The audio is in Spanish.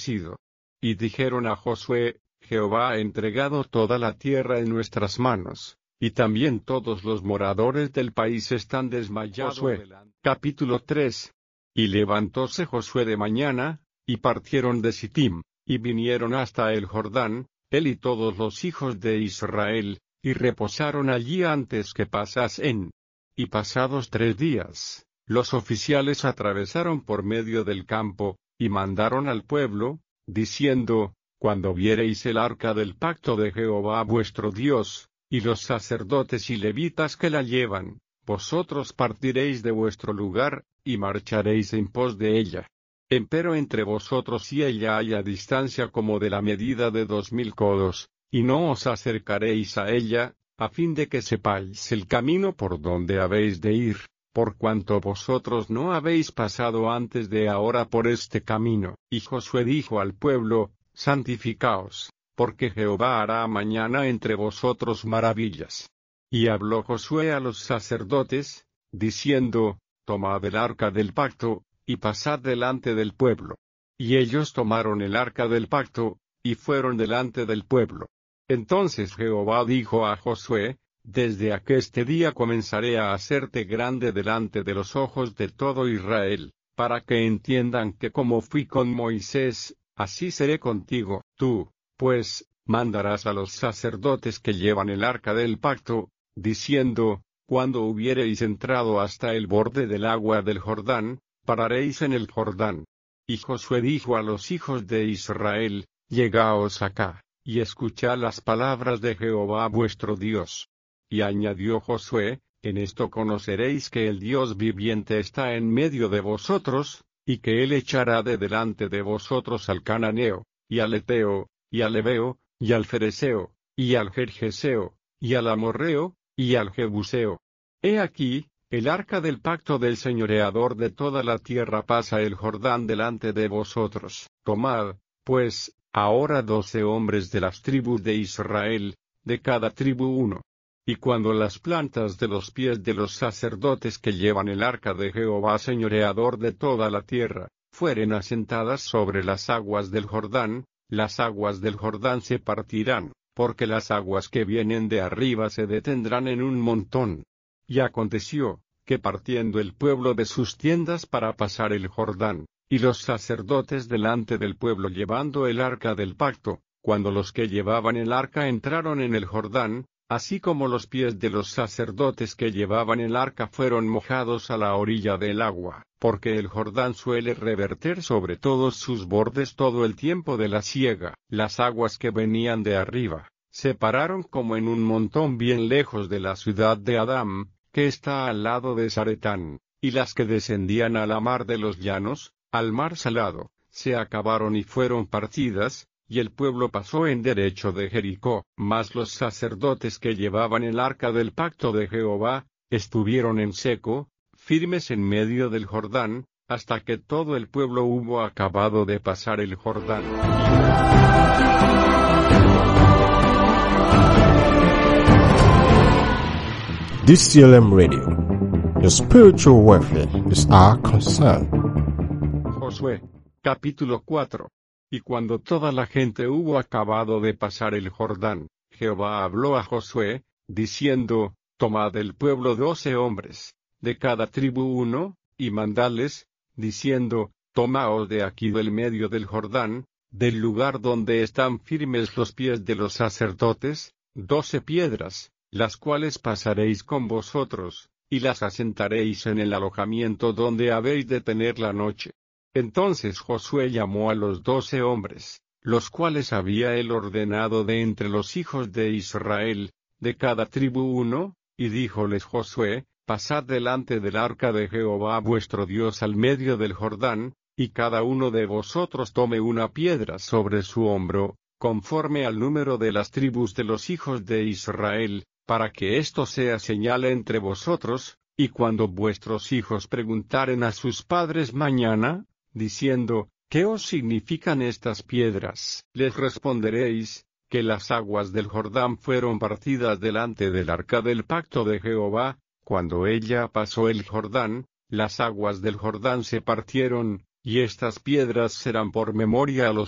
vencido. Y dijeron a Josué: Jehová ha entregado toda la tierra en nuestras manos, y también todos los moradores del país están desmayados. Josué, capítulo 3. Y levantóse Josué de mañana, y partieron de Sittim, y vinieron hasta el Jordán, él y todos los hijos de Israel, y reposaron allí antes que pasasen. Y pasados 3 días, los oficiales atravesaron por medio del campo, y mandaron al pueblo, diciendo: Cuando viereis el arca del pacto de Jehová vuestro Dios, y los sacerdotes y levitas que la llevan, vosotros partiréis de vuestro lugar, y marcharéis en pos de ella. Empero entre vosotros y ella haya distancia como de la medida de 2000 codos, y no os acercaréis a ella, a fin de que sepáis el camino por donde habéis de ir, por cuanto vosotros no habéis pasado antes de ahora por este camino. Y Josué dijo al pueblo: Santificaos, porque Jehová hará mañana entre vosotros maravillas. Y habló Josué a los sacerdotes, diciendo: Tomad el arca del pacto, y pasad delante del pueblo. Y ellos tomaron el arca del pacto, y fueron delante del pueblo. Entonces Jehová dijo a Josué: Desde aqueste día comenzaré a hacerte grande delante de los ojos de todo Israel, para que entiendan que como fui con Moisés, así seré contigo. Tú, pues, mandarás a los sacerdotes que llevan el arca del pacto, diciendo: Cuando hubiereis entrado hasta el borde del agua del Jordán, pararéis en el Jordán. Y Josué dijo a los hijos de Israel: Llegaos acá, y escuchad las palabras de Jehová vuestro Dios. Y añadió Josué: En esto conoceréis que el Dios viviente está en medio de vosotros, y que él echará de delante de vosotros al cananeo, y al heteo, y al heveo, y al fereceo, y al gergeseo, y al amorreo, y al jebuseo. He aquí, el arca del pacto del señoreador de toda la tierra pasa el Jordán delante de vosotros. Tomad, pues, ahora 12 hombres de las tribus de Israel, de cada tribu uno. Y cuando las plantas de los pies de los sacerdotes que llevan el arca de Jehová señoreador de toda la tierra, fueren asentadas sobre las aguas del Jordán, las aguas del Jordán se partirán, porque las aguas que vienen de arriba se detendrán en un montón. Y aconteció, que partiendo el pueblo de sus tiendas para pasar el Jordán, y los sacerdotes delante del pueblo llevando el arca del pacto, cuando los que llevaban el arca entraron en el Jordán, así como los pies de los sacerdotes que llevaban el arca fueron mojados a la orilla del agua, porque el Jordán suele reverter sobre todos sus bordes todo el tiempo de la siega. Las aguas que venían de arriba, se pararon como en un montón bien lejos de la ciudad de Adam, que está al lado de Zaretán, y las que descendían a la mar de los llanos, al mar salado, se acabaron y fueron partidas, y el pueblo pasó en derecho de Jericó. Mas los sacerdotes que llevaban el arca del pacto de Jehová, estuvieron en seco, firmes en medio del Jordán, hasta que todo el pueblo hubo acabado de pasar el Jordán. DCLM Radio. Your spiritual welfare is our concern. Josué, capítulo 4. Y cuando toda la gente hubo acabado de pasar el Jordán, Jehová habló a Josué, diciendo: Tomad del pueblo 12 hombres, de cada tribu uno, y mandadles, diciendo: Tomaos de aquí del medio del Jordán, del lugar donde están firmes los pies de los sacerdotes, 12 piedras, las cuales pasaréis con vosotros, y las asentaréis en el alojamiento donde habéis de tener la noche. Entonces Josué llamó a los 12 hombres, los cuales había él ordenado de entre los hijos de Israel, de cada tribu uno, y díjoles Josué: Pasad delante del arca de Jehová vuestro Dios al medio del Jordán, y cada uno de vosotros tome una piedra sobre su hombro, conforme al número de las tribus de los hijos de Israel, para que esto sea señal entre vosotros, y cuando vuestros hijos preguntaren a sus padres mañana, diciendo: ¿Qué os significan estas piedras? Les responderéis: que las aguas del Jordán fueron partidas delante del arca del pacto de Jehová. Cuando ella pasó el Jordán, las aguas del Jordán se partieron, y estas piedras serán por memoria a los